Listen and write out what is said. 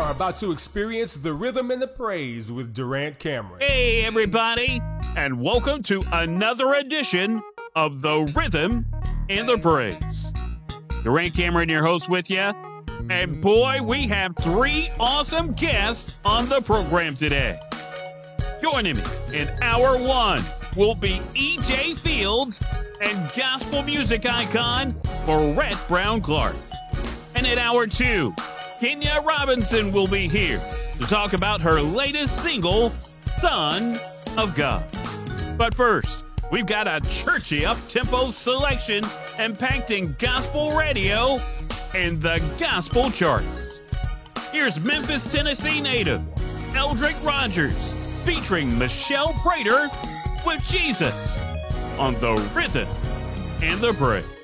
are about to experience the rhythm and the praise with Durant Cameron. Hey, everybody, and welcome to another edition of The Rhythm and the Praise. Durant Cameron, your host, with you. And boy, we have three awesome guests on the program today. Joining me in hour one will be E.J. Fields and gospel music icon Barrett Brown Clark. And in hour two, Kenya Robinson will be here to talk about her latest single, Son of God. But first, we've got a churchy up-tempo selection impacting gospel radio and the gospel charts. Here's Memphis, Tennessee native Eldrick Rogers featuring Michelle Prater with Jesus on The Rhythm and the Praise.